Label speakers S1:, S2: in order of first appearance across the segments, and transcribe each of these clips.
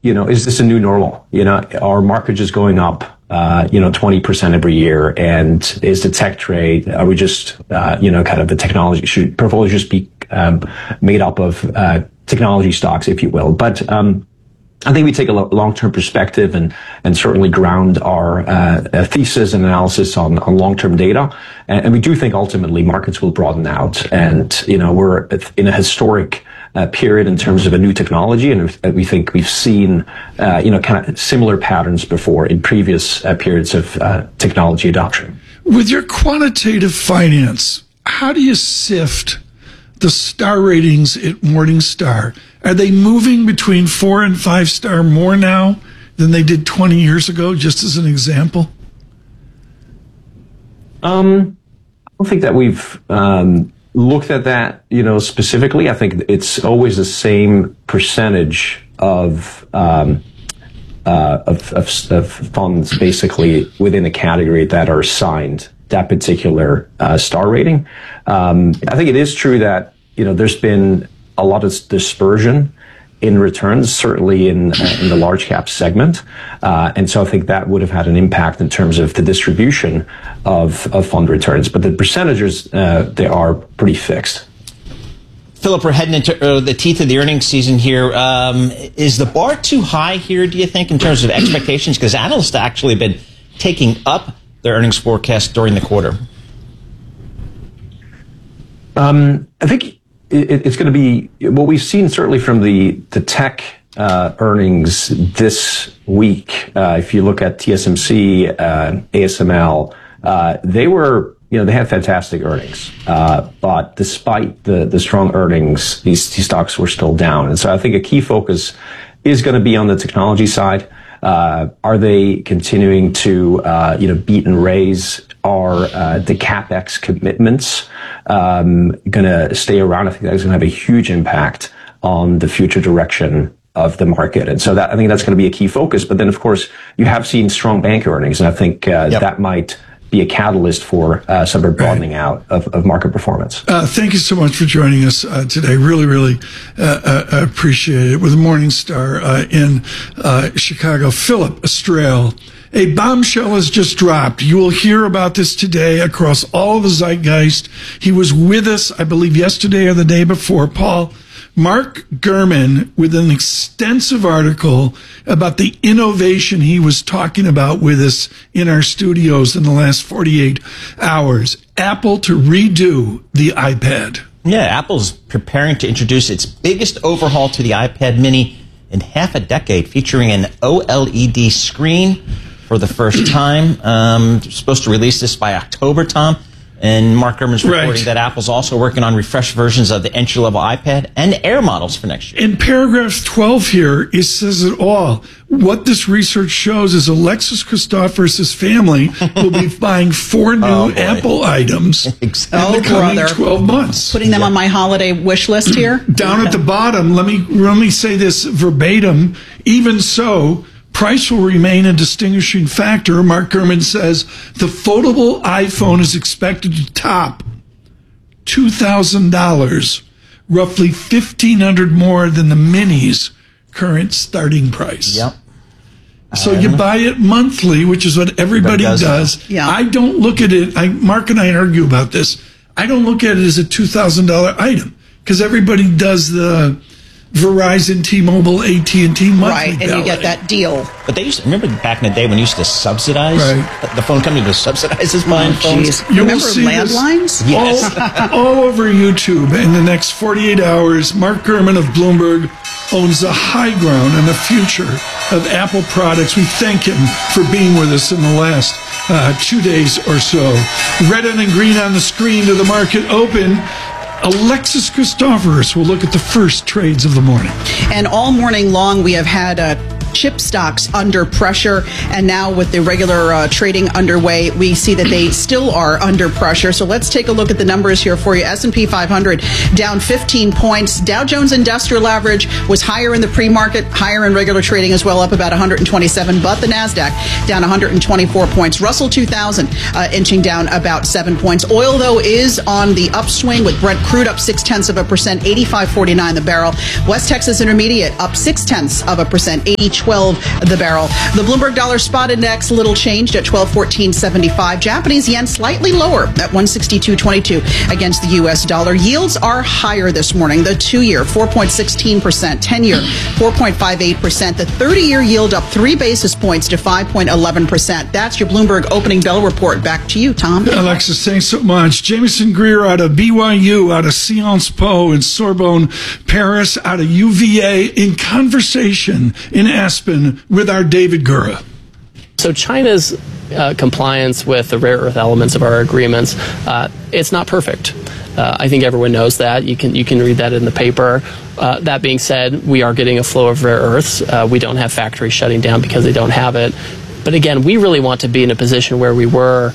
S1: is this a new normal? Are mortgages going up, 20% every year? And is the tech trade, are we just, kind of the technology, should portfolios just be made up of technology stocks, if you will? But I think we take a long-term perspective and certainly ground our thesis and analysis on long-term data. And we do think ultimately markets will broaden out. And, we're in a historic period in terms of a new technology. And we think we've seen, kind of similar patterns before in previous periods of technology adoption.
S2: With your quantitative finance, how do you sift the star ratings at Morningstar? Are they moving between 4 and 5 star more now than they did 20 years ago, just as an example?
S1: I don't think that we've looked at that, specifically. I think it's always the same percentage of funds basically within a category that are assigned that particular star rating. I think it is true that there's been a lot of dispersion in returns, certainly in the large cap segment, and so I think that would have had an impact in terms of the distribution of fund returns. But the percentages they are pretty fixed.
S3: Philip, we're heading into the teeth of the earnings season here. Is the bar too high here, do you think, in terms of expectations? Because analysts actually have been taking up their earnings forecast during the quarter. I
S1: think it's going to be what we've seen certainly from the tech earnings this week. If you look at TSMC, ASML, they had fantastic earnings. But despite the strong earnings, these stocks were still down. And so I think a key focus is going to be on the technology side. Are they continuing to, beat and raise? Are the CapEx commitments going to stay around? I think that's going to have a huge impact on the future direction of the market. And so I think that's going to be a key focus. But then, of course, you have seen strong bank earnings, and I think that might be a catalyst for some broadening out of market performance.
S2: Thank you so much for joining us today. Really, really appreciate it. With Morningstar in Chicago, Philip Estrell. A bombshell has just dropped. You will hear about this today across all of the zeitgeist. He was with us, I believe, yesterday or the day before, Paul. Mark Gurman with an extensive article about the innovation he was talking about with us in our studios in the last 48 hours. Apple to redo the iPad.
S3: Yeah, Apple's preparing to introduce its biggest overhaul to the iPad mini in half a decade, featuring an OLED screen for the first time. They're supposed to release this by October, Tom. And Mark Gurman's reporting that Apple's also working on refreshed versions of the entry-level iPad and Air models for next year.
S2: In paragraph 12 here, it says it all. What this research shows is Alexis Christoforous' family will be buying 4 new Apple items in the coming 12 months.
S4: Putting them on my holiday wish list here.
S2: Down at the bottom, let me say this verbatim. Even so, price will remain a distinguishing factor. Mark Gurman says the foldable iPhone is expected to top $2,000, roughly $1,500 more than the Mini's current starting price.
S3: Yep.
S2: So you buy it monthly, which is what everybody does.
S4: Yeah.
S2: I don't look at it. Mark and I argue about this. I don't look at it as a $2,000 item because everybody does the Verizon, T-Mobile, AT&T monthly
S4: right, and
S2: ballet.
S4: you get that deal.
S3: But they used to, remember back in the day when you used to subsidize?
S2: Right.
S3: The phone company to subsidize his buying phones?
S4: You remember landlines?
S3: Yes.
S2: all over YouTube in the next 48 hours. Mark Gurman of Bloomberg owns the high ground and the future of Apple products. We thank him for being with us in the last 2 days or so. Red and green on the screen to the market open. Alexis Christoforous will look at the first trades of the morning.
S4: And all morning long, we have had chip stocks under pressure. And now with the regular trading underway, we see that they still are under pressure. So let's take a look at the numbers here for you. S&P 500 down 15 points. Dow Jones Industrial Average was higher in the pre-market, higher in regular trading as well, up about 127. But the NASDAQ down 124 points. Russell 2000 inching down about 7 points. Oil, though, is on the upswing with Brent crude up 0.6%, 85.49 the barrel. West Texas Intermediate up 0.6%, 80.12 the barrel. The Bloomberg Dollar Spot Index little changed at 1214.75. Japanese yen slightly lower at 162.22 against the U.S. dollar. Yields are higher this morning. The 2-year 4.16%, 10-year 4.58%. The 30-year yield up 3 basis points to 5.11%. That's your Bloomberg opening bell report. Back to you, Tom.
S2: Alexis, thanks so much. Jameson Greer out of BYU, out of Sciences Po in Sorbonne, Paris, out of UVA, in conversation in Aspen with our David Gura.
S5: So China's compliance with the rare earth elements of our agreements, it's not perfect. I think everyone knows that. You can read that in the paper. That being said, we are getting a flow of rare earths. We don't have factories shutting down because they don't have it. But again, we really want to be in a position where we were,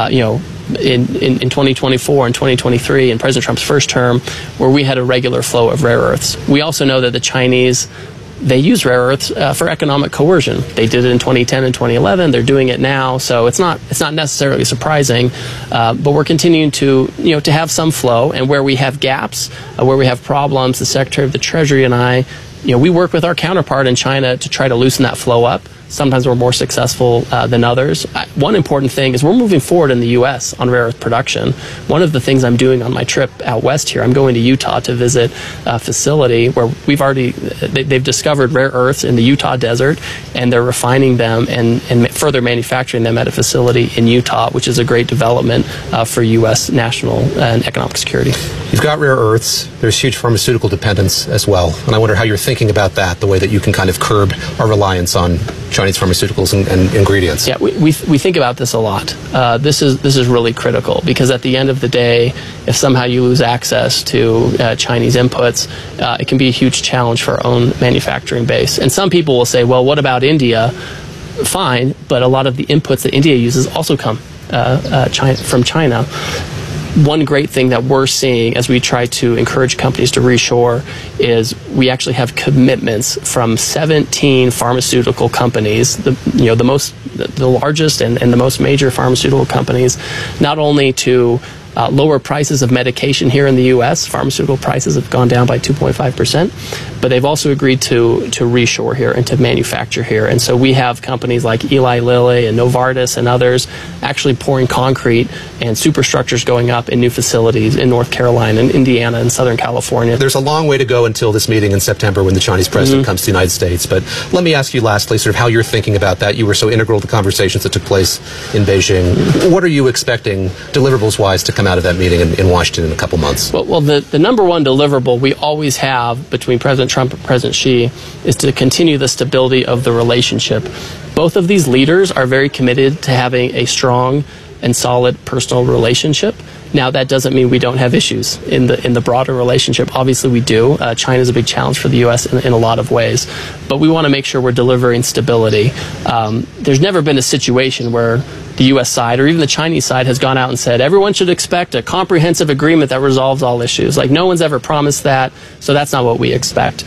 S5: in 2024 and 2023 in President Trump's first term, where we had a regular flow of rare earths. We also know that the Chinese, they use rare earths for economic coercion. They did it in 2010 and 2011. They're doing it now, so it's not necessarily surprising. But we're continuing to have some flow, and where we have gaps, where we have problems, the Secretary of the Treasury and I, we work with our counterpart in China to try to loosen that flow up. Sometimes we're more successful than others. One important thing is we're moving forward in the U.S. on rare earth production. One of the things I'm doing on my trip out west here, I'm going to Utah to visit a facility where they've discovered rare earths in the Utah desert, and they're refining them and further manufacturing them at a facility in Utah, which is a great development for U.S. national and economic security.
S6: You've got rare earths. There's huge pharmaceutical dependence as well. And I wonder how you're thinking about that, the way that you can kind of curb our reliance on Chinese pharmaceuticals and ingredients.
S5: Yeah, we think about this a lot. This is really critical, because at the end of the day, if somehow you lose access to Chinese inputs, it can be a huge challenge for our own manufacturing base. And some people will say, well, what about India? Fine, but a lot of the inputs that India uses also come from China. One great thing that we're seeing as we try to encourage companies to reshore is we actually have commitments from 17 pharmaceutical companies, the largest and the most major pharmaceutical companies, not only to lower prices of medication here in the U.S. Pharmaceutical prices have gone down by 2.5%, but they've also agreed to reshore here and to manufacture here. And so we have companies like Eli Lilly and Novartis and others actually pouring concrete and superstructures going up in new facilities in North Carolina and Indiana and Southern California.
S6: There's a long way to go until this meeting in September when the Chinese president comes to the United States. But let me ask you lastly sort of how you're thinking about that. You were so integral to the conversations that took place in Beijing. What are you expecting deliverables-wise to come out of that meeting in Washington in a couple months?
S5: Well, the number one deliverable we always have between President Trump and President Xi is to continue the stability of the relationship. Both of these leaders are very committed to having a strong and solid personal relationship. Now, that doesn't mean we don't have issues in the broader relationship. Obviously, we do. China is a big challenge for the U.S. in a lot of ways. But we want to make sure we're delivering stability. There's never been a situation where the U.S. side or even the Chinese side has gone out and said, everyone should expect a comprehensive agreement that resolves all issues. Like, no one's ever promised that, so that's not what we expect.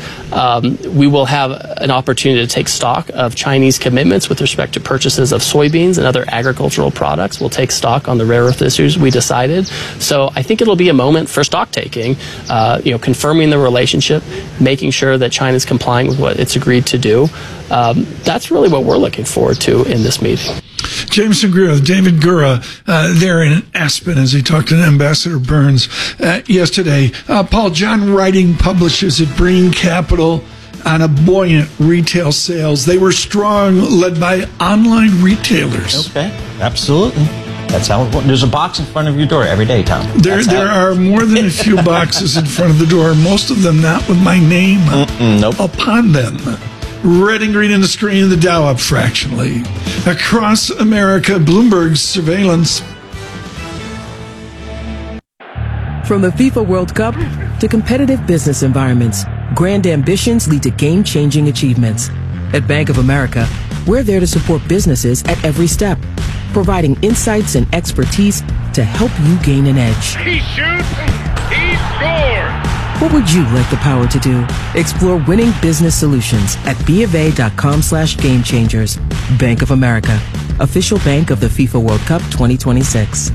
S5: We will have an opportunity to take stock of Chinese commitments with respect to purchases of soybeans and other agricultural products. We'll take stock on the rare earth issues we decided. So I think it'll be a moment for stock taking, confirming the relationship, making sure that China's complying with what it's agreed to do. That's really what we're looking forward to in this meeting.
S2: Jameson Greer, David Gura, there in Aspen as he talked to Ambassador Burns yesterday. Paul, John Writing publishes at Breen Capital on a buoyant retail sales. They were strong, led by online retailers.
S3: Okay, absolutely. That's how there's a box in front of your door every day, Tom.
S2: There are more than a few boxes in front of the door, most of them not with my name upon them. Red and green in the screen, the Dow up fractionally. Across America, Bloomberg's surveillance.
S7: From the FIFA World Cup to competitive business environments, grand ambitions lead to game-changing achievements. At Bank of America, we're there to support businesses at every step, providing insights and expertise to help you gain an edge.
S8: He shoots, he scores!
S7: What would you like the power to do? Explore winning business solutions at BofA.com/gamechangers. Bank of America, official bank of the FIFA World Cup 2026.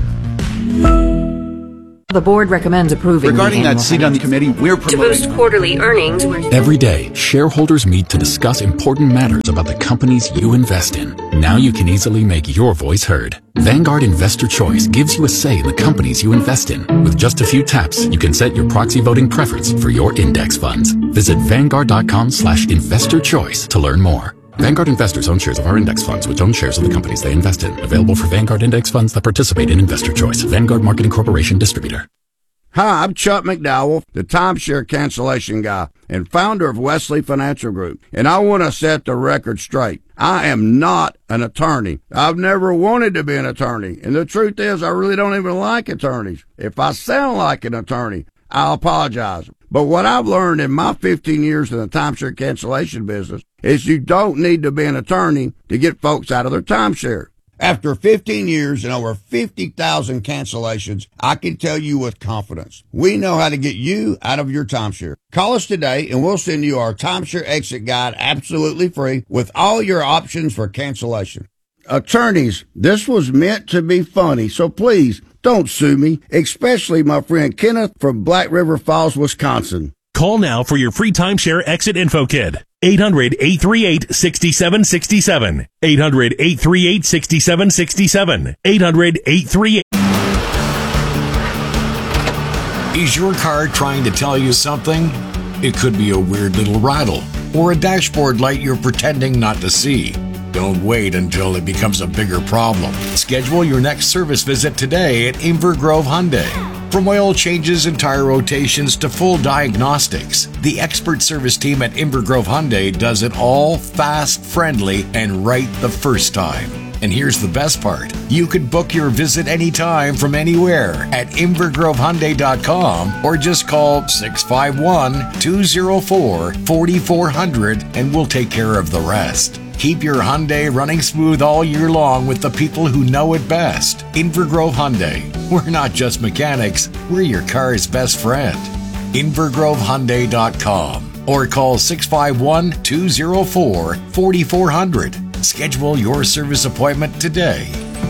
S9: The board recommends approving
S10: regarding that seat on the committee. We're promoting
S9: to boost quarterly earnings.
S11: Every day, shareholders meet to discuss important matters about the companies you invest in. Now you can easily make your voice heard. Vanguard Investor Choice gives you a say in the companies you invest in. With just a few taps, you can set your proxy voting preference for your index funds. Visit Vanguard.com/investor choice to learn more. Vanguard investors own shares of our index funds, which own shares of the companies they invest in. Available for Vanguard index funds that participate in Investor Choice. Vanguard Marketing Corporation distributor.
S12: Hi, I'm Chuck McDowell, the timeshare cancellation guy and founder of Wesley Financial Group. And I want to set the record straight. I am not an attorney. I've never wanted to be an attorney. And the truth is, I really don't even like attorneys. If I sound like an attorney, I'll apologize. But what I've learned in my 15 years in the timeshare cancellation business is you don't need to be an attorney to get folks out of their timeshare. After 15 years and over 50,000 cancellations, I can tell you with confidence, we know how to get you out of your timeshare. Call us today and we'll send you our timeshare exit guide absolutely free with all your options for cancellation. Attorneys, this was meant to be funny, so please don't sue me, especially my friend Kenneth from Black River Falls, Wisconsin.
S13: Call now for your free timeshare exit info kit. 800-838-6767. 800-838-6767. 800-838.
S14: Is your car trying to tell you something? It could be a weird little rattle or a dashboard light you're pretending not to see. Don't wait until it becomes a bigger problem. Schedule your next service visit today at Inver Grove Hyundai. From oil changes and tire rotations to full diagnostics, the expert service team at Inver Grove Hyundai does it all fast, friendly, and right the first time. And here's the best part. You can book your visit anytime from anywhere at invergrovehyundai.com or just call 651-204-4400 and we'll take care of the rest. Keep your Hyundai running smooth all year long with the people who know it best. Inver Grove Hyundai. We're not just mechanics, we're your car's best friend. invergrovehyundai.com or call 651-204-4400. Schedule your service appointment today.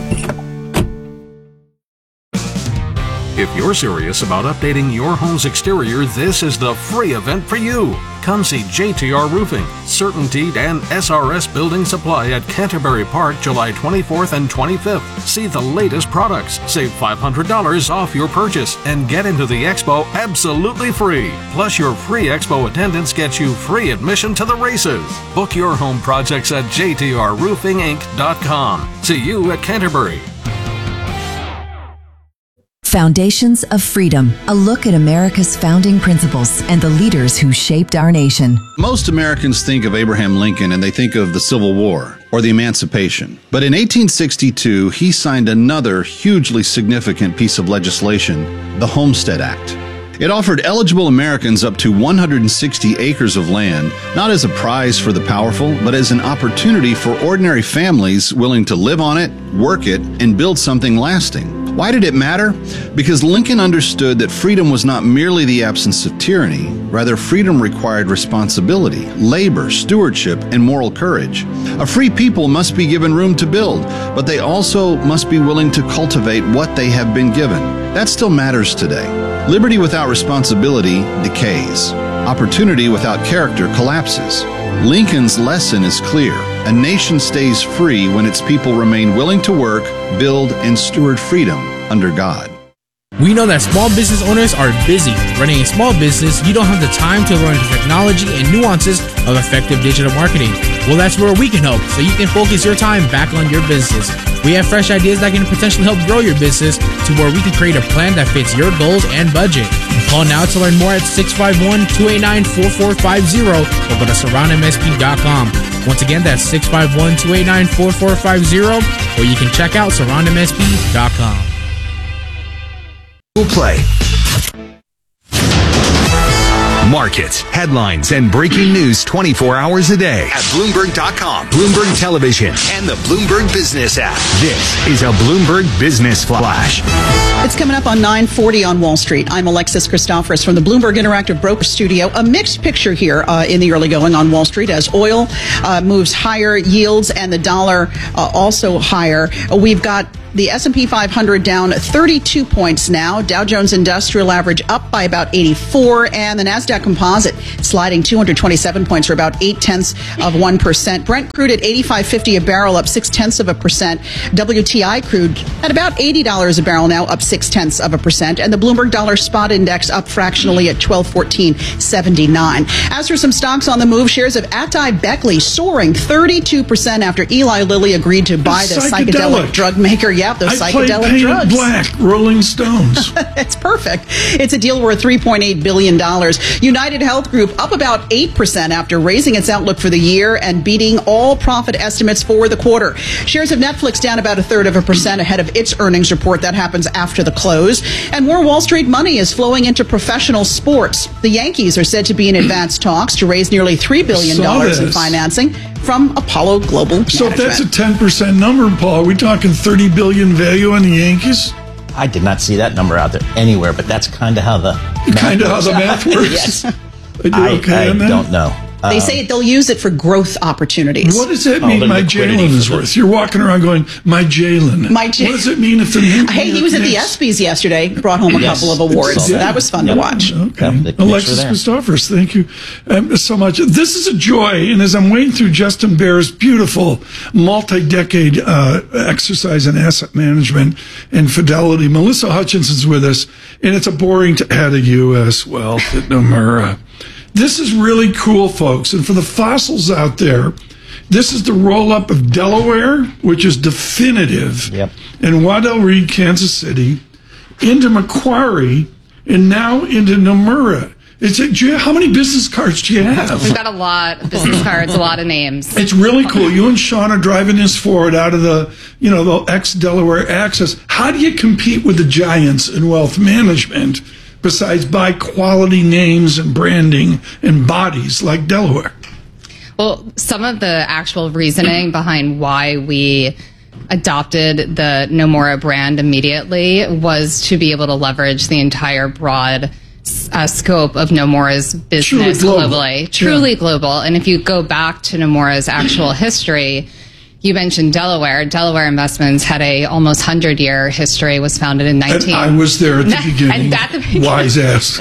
S15: If you're serious about updating your home's exterior, this is the free event for you. Come see JTR Roofing, CertainTeed, and SRS Building Supply at Canterbury Park, July 24th and 25th. See the latest products, save $500 off your purchase, and get into the expo absolutely free. Plus, your free expo attendance gets you free admission to the races. Book your home projects at jtrroofinginc.com. See you at Canterbury.
S16: Foundations of Freedom, a look at America's founding principles and the leaders who shaped our nation.
S17: Most Americans think of Abraham Lincoln and they think of the Civil War or the Emancipation. But in 1862, he signed another hugely significant piece of legislation, the Homestead Act. It offered eligible Americans up to 160 acres of land, not as a prize for the powerful, but as an opportunity for ordinary families willing to live on it, work it, and build something lasting. Why did it matter? Because Lincoln understood that freedom was not merely the absence of tyranny. Rather, freedom required responsibility, labor, stewardship, and moral courage. A free people must be given room to build, but they also must be willing to cultivate what they have been given. That still matters today. Liberty without responsibility decays. Opportunity without character collapses. Lincoln's lesson is clear. A nation stays free when its people remain willing to work, build, and steward freedom under God.
S18: We know that small business owners are busy. Running a small business, you don't have the time to learn the technology and nuances of effective digital marketing. Well, that's where we can help, so you can focus your time back on your business. We have fresh ideas that can potentially help grow your business to where we can create a plan that fits your goals and budget. Call now to learn more at 651-289-4450 or go to surroundmsp.com. Once again, that's 651-289-4450 or you can check out surroundmsp.com.
S19: We'll play. markets, headlines, and breaking news 24 hours a day at Bloomberg.com, Bloomberg Television, and the Bloomberg Business app. This is a Bloomberg Business Flash.
S4: It's coming up on 9:40 on Wall Street. I'm Alexis Christoforous from the Bloomberg Interactive Broker Studio. A mixed picture here in the early going on Wall Street as oil moves higher, yields and the dollar also higher. We've got the S&P 500 down 32 points now. Dow Jones Industrial Average up by about 84, and the Nasdaq Composite sliding 227 points, or about 0.8%. Brent crude at $85.50 a barrel, up 0.6%. WTI crude at about $80 a barrel now, up 0.6%. And the Bloomberg Dollar Spot Index up fractionally at 1214.79. As for some stocks on the move, shares of Atai-Beckley soaring 32% after Eli Lilly agreed to buy the psychedelic drug maker. Yeah, those psychedelic drugs.
S2: Black, Rolling Stones.
S4: It's perfect. It's a deal worth $3.8 billion. United Health Group up about 8% after raising its outlook for the year and beating all profit estimates for the quarter. Shares of Netflix down about 0.33% ahead of its earnings report. That happens after the close. And more Wall Street money is flowing into professional sports. The Yankees are said to be in advanced talks to raise nearly $3 billion in financing from Apollo Global Management.
S2: So if that's a 10% number, Paul, are we talking $30 billion value on the Yankees?
S3: I did not see that number out there anywhere, but that's kind of how the
S2: math works.
S3: Yes.
S2: I
S3: don't know.
S4: They say they'll use it for growth opportunities.
S2: What does that mean, my Jalen is worth? You're walking around going, my Jalen. What does it mean if the
S4: Hey, he was at the ESPYs yesterday, brought home a couple of awards. That was fun to watch.
S2: Okay. Alexis Christoforous, thank you so much. This is a joy, and as I'm wading through Justin Baer's beautiful multi-decade exercise in asset management and fidelity, Melissa Hutchinson's with us, and it's a boring to add a U.S. wealth at Nomura. This is really cool, folks. And for the fossils out there, this is the roll-up of Delaware, which is definitive, and Waddell Reed, Kansas City, into Macquarie, and now into Nomura. How many business cards do you have?
S20: We've got a lot of business cards, a lot of names.
S2: It's really cool. You and Sean are driving this forward out of the ex-Delaware Access. How do you compete with the giants in wealth management besides by quality names and branding and bodies like Delaware?
S20: Well, some of the actual reasoning behind why we adopted the Nomura brand immediately was to be able to leverage the entire broad scope of Nomura's business globally. Truly global. And if you go back to Nomura's actual history, you mentioned Delaware. Delaware Investments had a almost 100-year history, was founded in 19...
S2: And I was there at the beginning. Wise ass.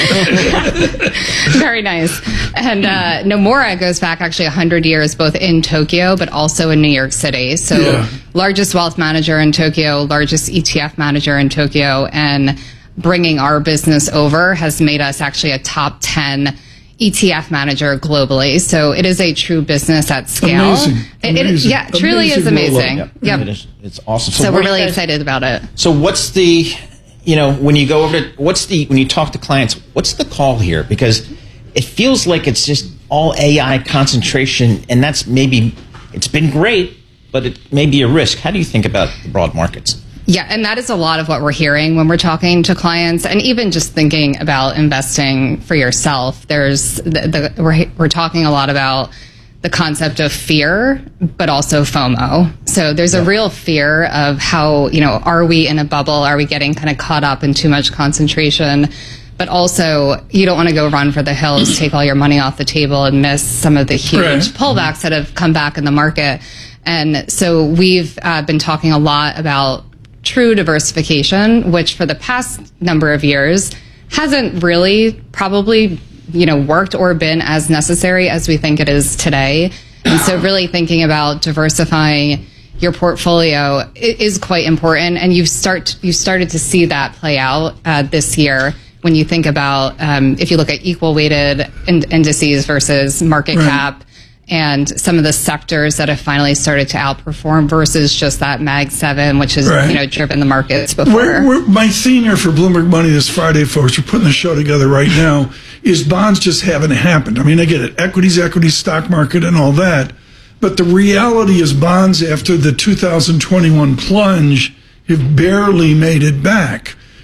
S20: Very nice. And Nomura goes back actually 100 years, both in Tokyo, but also in New York City. So largest wealth manager in Tokyo, largest ETF manager in Tokyo, and bringing our business over has made us actually a top 10 ETF manager globally. So it is a true business at scale.
S2: Amazing.
S20: It truly is amazing.
S3: It's awesome.
S20: So we're really excited about it.
S3: So what's the, when you go over to, when you talk to clients, what's the call here? Because it feels like it's just all AI concentration, and it's been great, but it may be a risk. How do you think about the broad markets?
S20: Yeah, and that is a lot of what we're hearing when we're talking to clients, and even just thinking about investing for yourself. We're talking a lot about the concept of fear, but also FOMO. So there's a real fear of how, are we in a bubble? Are we getting kind of caught up in too much concentration? But also, you don't want to go run for the hills, take all your money off the table, and miss some of the huge pullbacks that have come back in the market. And so we've been talking a lot about true diversification, which for the past number of years hasn't really probably, worked or been as necessary as we think it is today. And so really thinking about diversifying your portfolio is quite important. And you've started to see that play out this year when you think about, if you look at equal weighted indices versus market cap, and some of the sectors that have finally started to outperform versus just that Mag 7, which has driven the markets before.
S2: My theme here for Bloomberg Money this Friday, folks, we're putting the show together right now, is bonds just haven't happened. I mean, I get it. Equities, stock market, and all that. But the reality is bonds after the 2021 plunge have barely made it back.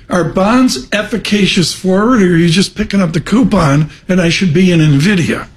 S2: Are bonds efficacious forward, or are you just picking up the coupon and I should be in NVIDIA?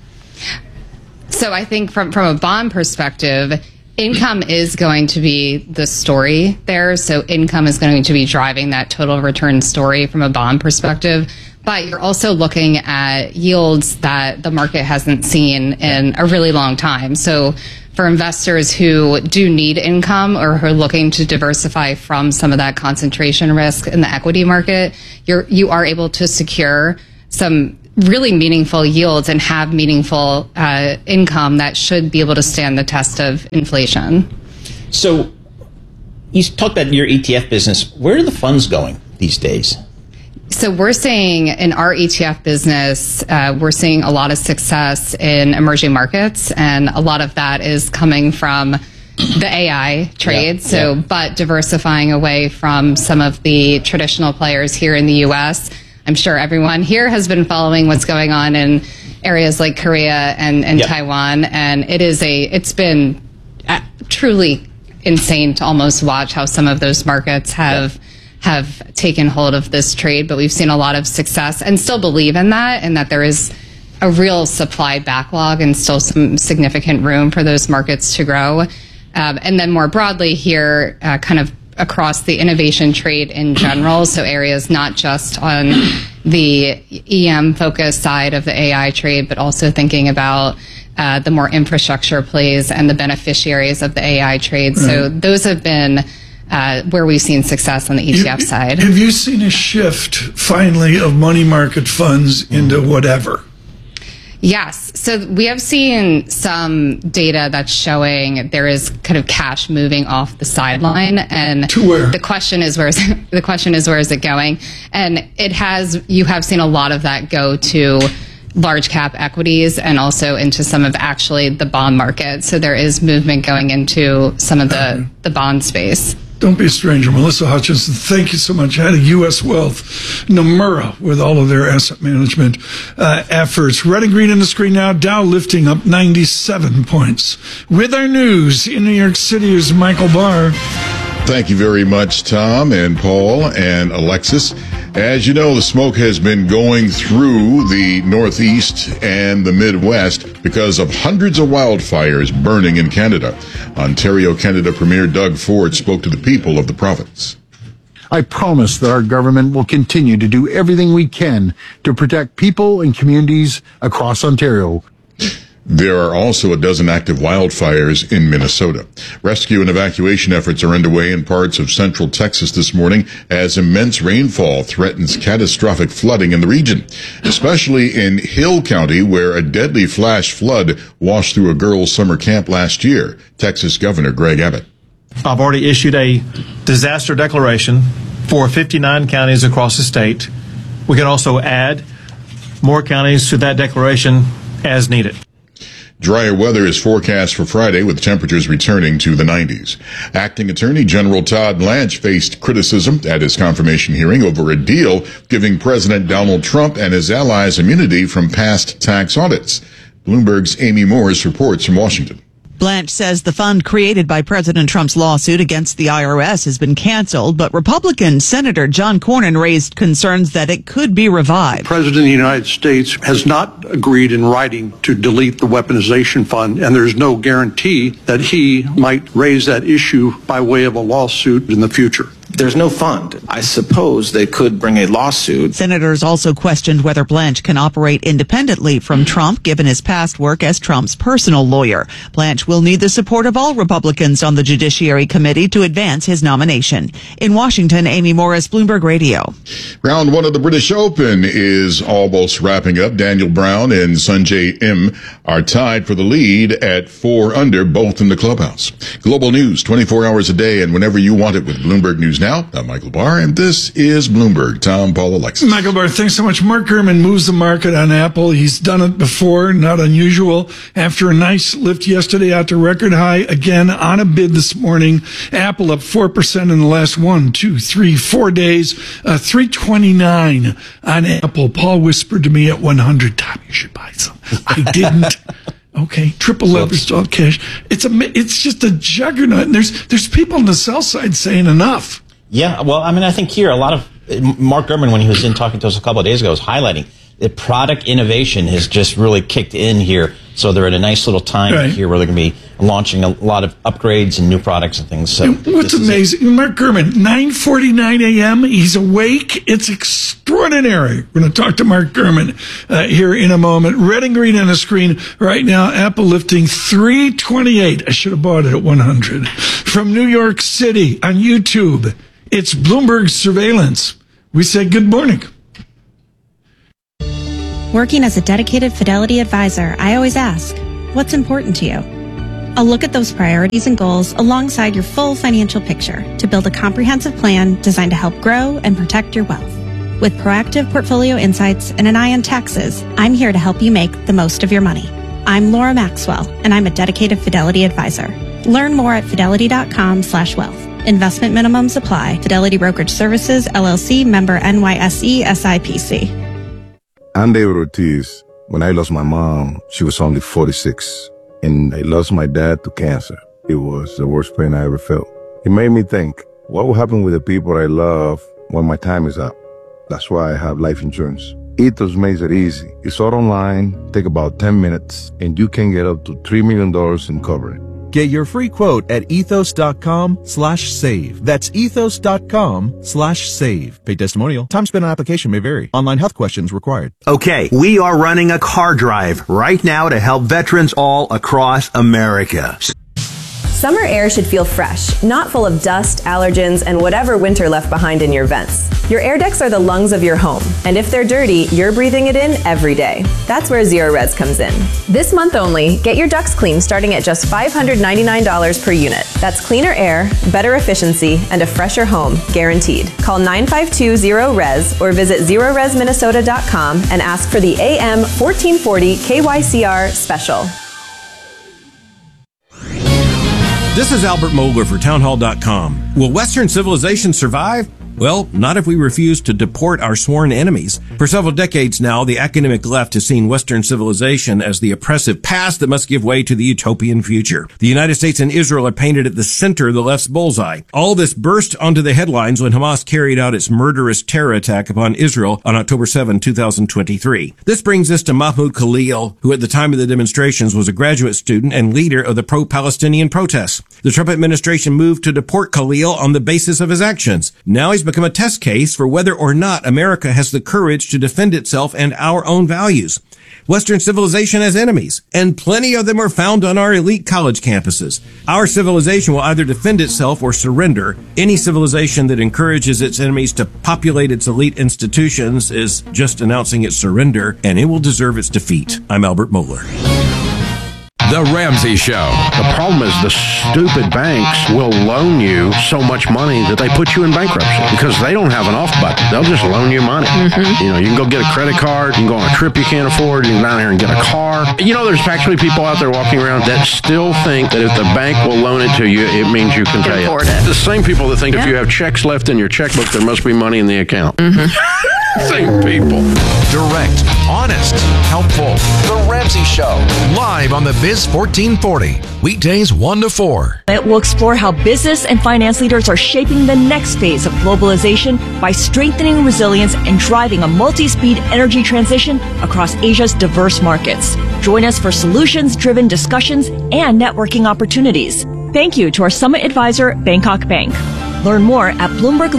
S20: So I think from a bond perspective, income is going to be the story there. So income is going to be driving that total return story from a bond perspective. But you're also looking at yields that the market hasn't seen in a really long time. So for investors who do need income or who are looking to diversify from some of that concentration risk in the equity market, you are able to secure some really meaningful yields and have meaningful income that should be able to stand the test of inflation.
S3: So you talked about your ETF business. Where are the funds going these days?
S20: So we're seeing in our ETF business, we're seeing a lot of success in emerging markets, and a lot of that is coming from the AI trade. But diversifying away from some of the traditional players here in the U.S. I'm sure everyone here has been following what's going on in areas like Korea and Taiwan, and it's been truly insane to almost watch how some of those markets have taken hold of this trade. But we've seen a lot of success and still believe in that, and that there is a real supply backlog and still some significant room for those markets to grow. And then more broadly here, kind of across the innovation trade in general, so areas not just on the EM focused side of the AI trade, but also thinking about the more infrastructure plays and the beneficiaries of the AI trade. Right. So those have been where we've seen success on the ETF side.
S2: Have you seen a shift finally of money market funds into whatever?
S20: Yes. So we have seen some data that's showing there is kind of cash moving off the sideline, and
S2: to where?
S20: The question is where is it going? And you have seen a lot of that go to large cap equities and also into some of actually the bond market. So there is movement going into some of the bond space.
S2: Don't be a stranger. Melissa Hutchinson, thank you so much. Head of U.S. Wealth, Nomura, with all of their asset management efforts. Red and green on the screen now. Dow lifting up 97 points. With our news in New York City is Michael Barr.
S21: Thank you very much, Tom and Paul and Alexis. As you know, the smoke has been going through the Northeast and the Midwest because of hundreds of wildfires burning in Canada. Ontario, Canada Premier Doug Ford spoke to the people of the province.
S22: I promise that our government will continue to do everything we can to protect people and communities across Ontario.
S21: There are also a dozen active wildfires in Minnesota. Rescue and evacuation efforts are underway in parts of central Texas this morning as immense rainfall threatens catastrophic flooding in the region, especially in Hill County, where a deadly flash flood washed through a girls' summer camp last year. Texas Governor Greg Abbott.
S23: I've already issued a disaster declaration for 59 counties across the state. We can also add more counties to that declaration as needed.
S21: Drier weather is forecast for Friday with temperatures returning to the 90s. Acting Attorney General Todd Blanche faced criticism at his confirmation hearing over a deal giving President Donald Trump and his allies immunity from past tax audits. Bloomberg's Amy Morris reports from Washington.
S24: Blanche says the fund created by President Trump's lawsuit against the IRS has been canceled, but Republican Senator John Cornyn raised concerns that it could be revived.
S25: The President of the United States has not agreed in writing to delete the weaponization fund, and there's no guarantee that he might raise that issue by way of a lawsuit in the future.
S26: There's no fund. I suppose they could bring a lawsuit.
S24: Senators also questioned whether Blanche can operate independently from Trump, given his past work as Trump's personal lawyer. Blanche will need the support of all Republicans on the Judiciary Committee to advance his nomination. In Washington, Amy Morris, Bloomberg Radio.
S21: Round one of the British Open is almost wrapping up. Daniel Brown and Sanjay Im are tied for the lead at 4 under, both in the clubhouse. Global news 24 hours a day and whenever you want it with Bloomberg News Now. I'm Michael Barr, and this is Bloomberg. Tom, Paul, Alexis.
S2: Michael Barr, thanks so much. Mark Gurman moves the market on Apple. He's done it before, not unusual. After a nice lift yesterday out to record high, again on a bid this morning. Apple up 4% in the last 4 days. 329 on Apple. Paul whispered to me at 100, Tom, you should buy some. I didn't. Okay, triple leveraged all cash. It's just a juggernaut. And there's people on the sell side saying enough.
S3: Yeah, well, I mean, I think here a lot of Mark Gurman, when he was in talking to us a couple of days ago, was highlighting that product innovation has just really kicked in here. So they're at a nice little time here where they're going to be launching a lot of upgrades and new products and things. So
S2: what's amazing, Mark Gurman, 9:49 a.m., he's awake. It's extraordinary. We're going to talk to Mark Gurman here in a moment. Red and green on the screen right now. Apple lifting 328. I should have bought it at 100. From New York City on YouTube, it's Bloomberg Surveillance. We say good morning.
S1: Working as a dedicated Fidelity advisor, I always ask, what's important to you? I'll look at those priorities and goals alongside your full financial picture to build a comprehensive plan designed to help grow and protect your wealth. With proactive portfolio insights and an eye on taxes, I'm here to help you make the most of your money. I'm Laura Maxwell, and I'm a dedicated Fidelity advisor. Learn more at fidelity.com/wealth. Investment minimums apply. Fidelity Brokerage Services, LLC, member NYSE, SIPC.
S5: I'm David Ortiz. When I lost my mom, she was only 46. And I lost my dad to cancer. It was the worst pain I ever felt. It made me think, what will happen with the people I love when my time is up? That's why I have life insurance. Ethos makes it easy. It's all online, take about 10 minutes, and you can get up to $3 million in coverage.
S6: Get your free quote at ethos.com/save. That's ethos.com/save. Paid testimonial. Time spent on application may vary. Online health questions required.
S7: Okay, we are running a car drive right now to help veterans all across America.
S8: Summer air should feel fresh, not full of dust, allergens, and whatever winter left behind in your vents. Your air ducts are the lungs of your home, and if they're dirty, you're breathing it in every day. That's where Zero Res comes in. This month only, get your ducts cleaned starting at just $599 per unit. That's cleaner air, better efficiency, and a fresher home, guaranteed. Call 952-0RES or visit ZeroResMinnesota.com and ask for the AM 1440 KYCR special.
S10: This is Albert Mohler for Townhall.com. Will Western civilization survive? Well, not if we refuse to deport our sworn enemies. For several decades now, the academic left has seen Western civilization as the oppressive past that must give way to the utopian future. The United States and Israel are painted at the center of the left's bullseye. All this burst onto the headlines when Hamas carried out its murderous terror attack upon Israel on October 7, 2023. This brings us to Mahmoud Khalil, who at the time of the demonstrations was a graduate student and leader of the pro-Palestinian protests. The Trump administration moved to deport Khalil on the basis of his actions. Now he's become a test case for whether or not America has the courage to defend itself and our own values. Western civilization has enemies, and plenty of them are found on our elite college campuses. Our civilization will either defend itself or surrender. Any civilization that encourages its enemies to populate its elite institutions is just announcing its surrender, and it will deserve its defeat. I'm Albert Mohler.
S27: The Ramsey Show.
S28: The problem is the stupid banks will loan you so much money that they put you in bankruptcy because they don't have an off button. They'll just loan you money. Mm-hmm. You know, you can go get a credit card, you can go on a trip you can't afford, you can go down here and get a car. You know, there's actually people out there walking around that still think that if the bank will loan it to you, it means you can pay it. The same people that think if you have checks left in your checkbook, there must be money in the account. Mm-hmm. Same people.
S19: Direct, honest, helpful. The Ramsey Show. Live on the Biz 1440. Weekdays 1 to 4.
S29: It will explore how business and finance leaders are shaping the next phase of globalization by strengthening resilience and driving a multi-speed energy transition across Asia's diverse markets. Join us for solutions-driven discussions and networking opportunities. Thank you to our summit advisor, Bangkok Bank. Learn more at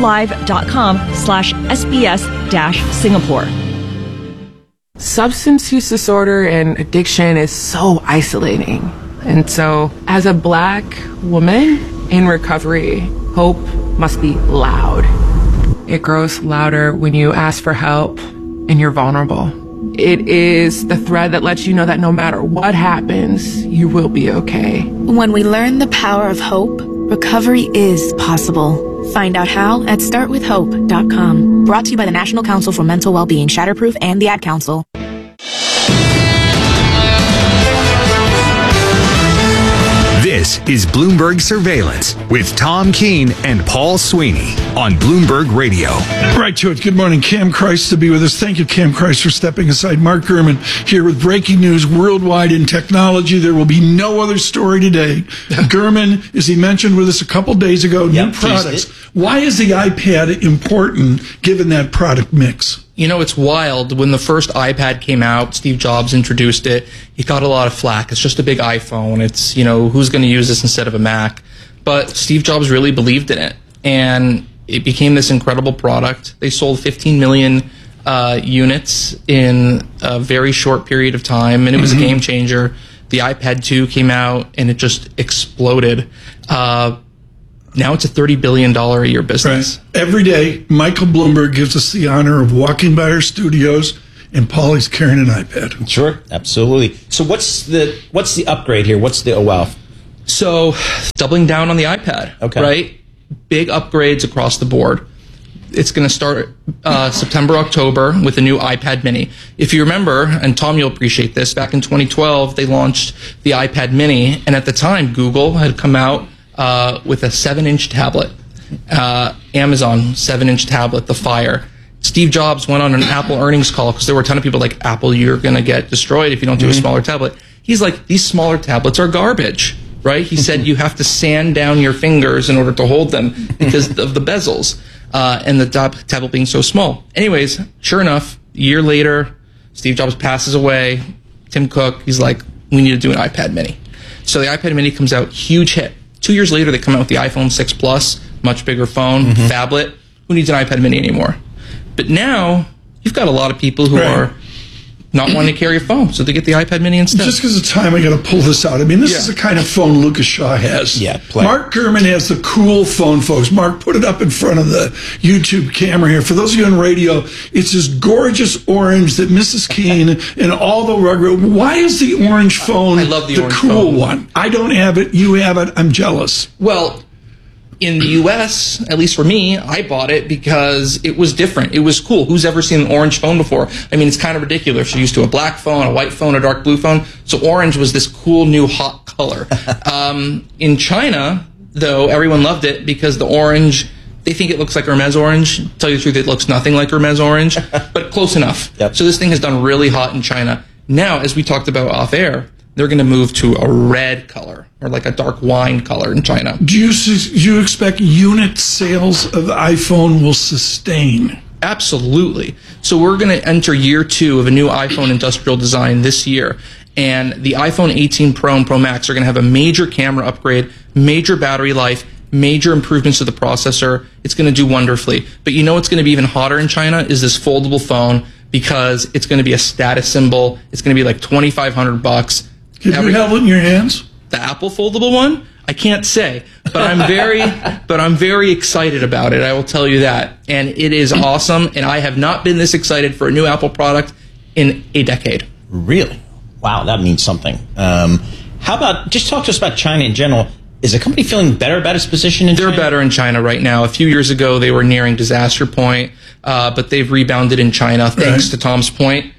S29: BloombergLive.com/SBS-Singapore.
S30: Substance use disorder and addiction is so isolating. And so, as a Black woman in recovery, hope must be loud. It grows louder when you ask for help and you're vulnerable. It is the thread that lets you know that no matter what happens, you will be okay.
S31: When we learn the power of hope, recovery is possible. Find out how at startwithhope.com. Brought to you by the National Council for Mental Wellbeing, Shatterproof, and the Ad Council.
S19: This is Bloomberg Surveillance with Tom Keene and Paul Sweeney on Bloomberg Radio.
S2: Right to it. Good morning. Cam Christ to be with us. Thank you, Cam Christ, for stepping aside. Mark Gurman here with breaking news worldwide in technology. There will be no other story today. Gurman, as he mentioned with us a couple days ago, new products. Why is the iPad important given that product mix?
S4: You know, it's wild. When the first iPad came out, Steve Jobs introduced it. He got a lot of flack. It's just a big iPhone. It's, you know, who's going to use this instead of a Mac? But Steve Jobs really believed in it. And it became this incredible product. They sold 15 million units in a very short period of time, and it was a game changer. The iPad 2 came out, and it just exploded. Now it's a $30 billion a year business.
S2: Right. Every day, Michael Bloomberg gives us the honor of walking by our studios, and Paulie's carrying an iPad.
S3: Sure, absolutely. So what's the upgrade here? What's the wow?
S4: So doubling down on the iPad, right? Big upgrades across the board. It's going to start September, October with a new iPad mini. If you remember, and Tom, you'll appreciate this, back in 2012, they launched the iPad mini, and at the time, Google had come out with a 7-inch tablet. Amazon, 7-inch tablet, the Fire. Steve Jobs went on an Apple earnings call because there were a ton of people like, Apple, you're going to get destroyed if you don't do a smaller tablet. He's like, these smaller tablets are garbage, right? He said you have to sand down your fingers in order to hold them because of the bezels and the tablet being so small. Anyways, sure enough, a year later, Steve Jobs passes away. Tim Cook, he's like, we need to do an iPad mini. So the iPad mini comes out, huge hit. 2 years later, they come out with the iPhone 6 Plus, much bigger phone, phablet. Who needs an iPad mini anymore? But now, you've got a lot of people who are not wanting to carry a phone, so they get the iPad mini instead.
S2: Just because of time, I got to pull this out. I mean, this is the kind of phone Lucas Shaw has. Mark Gurman has the cool phone, folks. Mark, put it up in front of the YouTube camera here. For those of you on radio, it's this gorgeous orange that Mrs. Keene and all the rugged. Why is the orange phone
S4: I love the orange
S2: cool
S4: phone.
S2: one? I don't have it. You have it. I'm jealous.
S4: Well, in the U.S., at least for me, I bought it because it was different. It was cool. Who's ever seen an orange phone before? I mean, it's kind of ridiculous. You're used to a black phone, a white phone, a dark blue phone. So orange was this cool new hot color. In China, though, everyone loved it because the orange, they think it looks like Hermes orange. To tell you the truth, it looks nothing like Hermes orange, but close enough. So this thing has done really hot in China. Now, as we talked about off air, they're going to move to a red color or like a dark wine color in China.
S2: Do you expect unit sales of the iPhone will sustain?
S4: Absolutely. So we're going to enter year 2 of a new iPhone industrial design this year. And the iPhone 18 Pro and Pro Max are going to have a major camera upgrade, major battery life, major improvements to the processor. It's going to do wonderfully. But you know what's going to be even hotter in China is this foldable phone because it's going to be a status symbol. It's going to be like $2,500.
S2: Have you held it in your hands?
S4: The Apple foldable one? I can't say, but I'm very excited about it. I will tell you that. And it is awesome. And I have not been this excited for a new Apple product in a decade.
S3: Really? Wow, that means something. How about, just talk to us about China in general. Is the company feeling better about its position in China?
S4: They're better in China right now. A few years ago, they were nearing disaster point, but they've rebounded in China, thanks to Tom's point,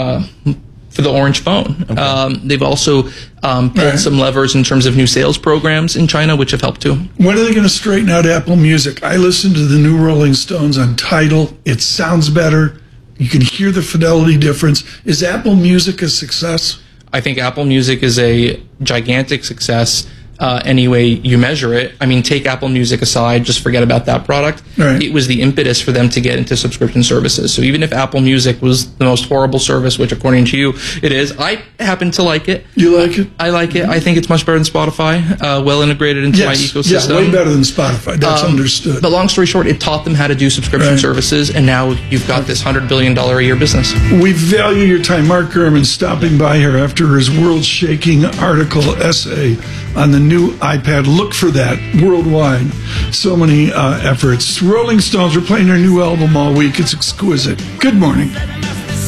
S4: for the orange phone. They've also pulled some levers in terms of new sales programs in China, which have helped too.
S2: When are they going to straighten out Apple Music? I listened to the new Rolling Stones on Tidal. It sounds better. You can hear the fidelity difference. Is Apple Music a success?
S4: I think Apple Music is a gigantic success. Any way you measure it. I mean, take Apple Music aside, just forget about that product.
S2: Right.
S4: It was the impetus for them to get into subscription services. So even if Apple Music was the most horrible service, which according to you it is, I happen to like it.
S2: You like it?
S4: I like it. I think it's much better than Spotify, well integrated into my ecosystem.
S2: Yeah, way better than Spotify. That's understood.
S4: But long story short, it taught them how to do subscription services, and now you've got this $100 billion a year business.
S2: We value your time. Mark Gurman stopping by here after his world-shaking essay on the new iPad. Look for that worldwide. So many efforts. Rolling Stones are playing their new album all week. It's exquisite. Good morning.